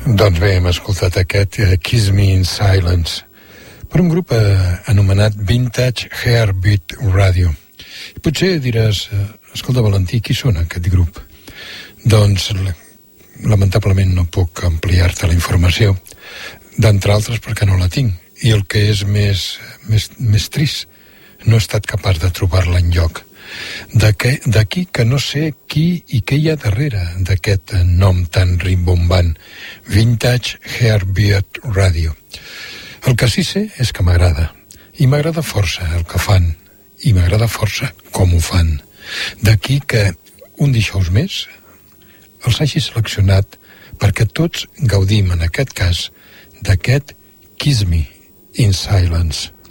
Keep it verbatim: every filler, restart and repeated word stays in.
Doncs bé, hem escoltat aquest uh, Kiss Me in Silence per un grup uh, anomenat Vintage Heartbeat Radio. I potser diràs, uh, escolta Valentí, qui són aquest grup? Doncs lamentablement no puc ampliar-te la informació, d'entre altres perquè no la tinc, i el que és més, més, més trist, no he estat capaç de trobar-la enlloc. D'aquí que no sé qui i què hi ha darrere d'aquest nom tan rimbombant, Vintage Heartbeat Radio. El que sí sé és que m'agrada, i m'agrada força el que fan, i m'agrada força com ho fan. D'aquí que un dijous més els hagi seleccionat perquè tots gaudim, en aquest cas, d'aquest Kiss Me in Silence.